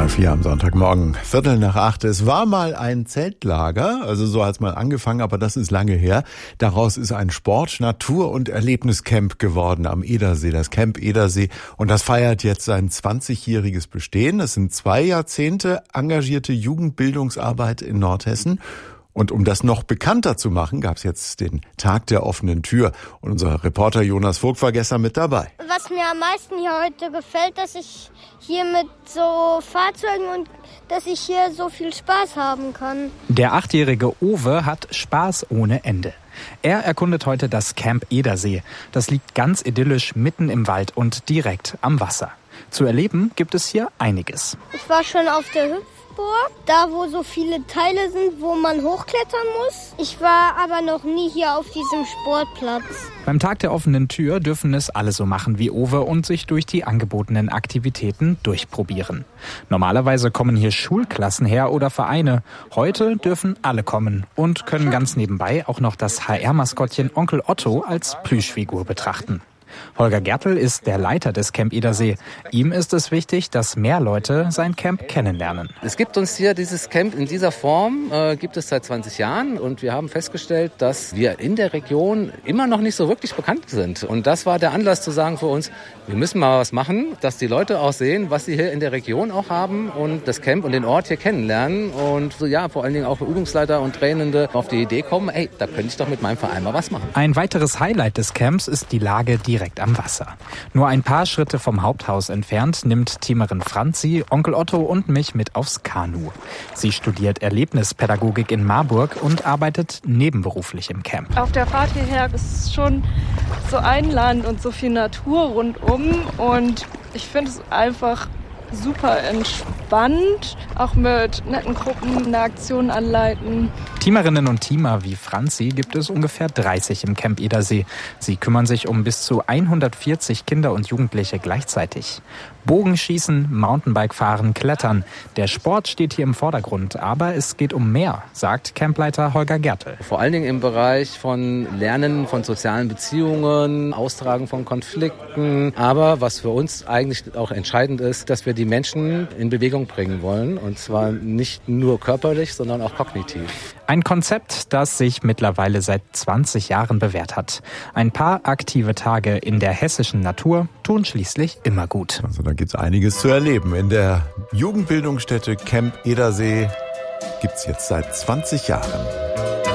HR4 am Sonntagmorgen, 7:45. Es war mal ein Zeltlager, also so hat es mal angefangen, aber das ist lange her. Daraus ist ein Sport-, Natur- und Erlebniscamp geworden am Edersee, das Camp Edersee. Und das feiert jetzt sein 20-jähriges Bestehen. Es sind 2 Jahrzehnte engagierte Jugendbildungsarbeit in Nordhessen. Und um das noch bekannter zu machen, gab es jetzt den Tag der offenen Tür. Und unser Reporter Jonas Vogt war gestern mit dabei. Was mir am meisten hier heute gefällt, dass ich hier mit so Fahrzeugen und dass ich hier so viel Spaß haben kann. Der 8-jährige Owe hat Spaß ohne Ende. Er erkundet heute das Camp Edersee. Das liegt ganz idyllisch mitten im Wald und direkt am Wasser. Zu erleben gibt es hier einiges. Ich war schon auf der Hüpfburg, da wo so viele Teile sind, wo man hochklettern muss. Ich war aber noch nie hier auf diesem Sportplatz. Beim Tag der offenen Tür dürfen es alle so machen wie Owe und sich durch die angebotenen Aktivitäten durchprobieren. Normalerweise kommen hier Schulklassen her oder Vereine. Heute dürfen alle kommen und können ganz nebenbei auch noch das HR-Maskottchen Onkel Otto als Plüschfigur betrachten. Holger Gertl ist der Leiter des Camp Edersee. Ihm ist es wichtig, dass mehr Leute sein Camp kennenlernen. Es gibt uns hier dieses Camp in dieser Form, gibt es seit 20 Jahren. Und wir haben festgestellt, dass wir in der Region immer noch nicht so wirklich bekannt sind. Und das war der Anlass zu sagen für uns, wir müssen mal was machen, dass die Leute auch sehen, was sie hier in der Region auch haben und das Camp und den Ort hier kennenlernen. Und so, ja, vor allen Dingen auch Übungsleiter und Trainende auf die Idee kommen, ey, da könnte ich doch mit meinem Verein mal was machen. Ein weiteres Highlight des Camps ist die Lage direkt am Wasser. Nur ein paar Schritte vom Haupthaus entfernt nimmt Teamerin Franzi, Onkel Otto und mich mit aufs Kanu. Sie studiert Erlebnispädagogik in Marburg und arbeitet nebenberuflich im Camp. Auf der Fahrt hierher ist schon so einladend und so viel Natur rundum und ich finde es einfach super entspannt, auch mit netten Gruppen eine Aktion anleiten. Teamerinnen und Teamer wie Franzi gibt es ungefähr 30 im Camp Edersee. Sie kümmern sich um bis zu 140 Kinder und Jugendliche gleichzeitig. Bogenschießen, Mountainbike fahren, Klettern. Der Sport steht hier im Vordergrund, aber es geht um mehr, sagt Campleiter Holger Gertl. Vor allen Dingen im Bereich von Lernen von sozialen Beziehungen, Austragen von Konflikten. Aber was für uns eigentlich auch entscheidend ist, dass wir die Menschen in Bewegung bringen wollen. Und zwar nicht nur körperlich, sondern auch kognitiv. Ein Konzept, das sich mittlerweile seit 20 Jahren bewährt hat. Ein paar aktive Tage in der hessischen Natur tun schließlich immer gut. Also da gibt's einiges zu erleben. In der Jugendbildungsstätte Camp Edersee gibt's jetzt seit 20 Jahren.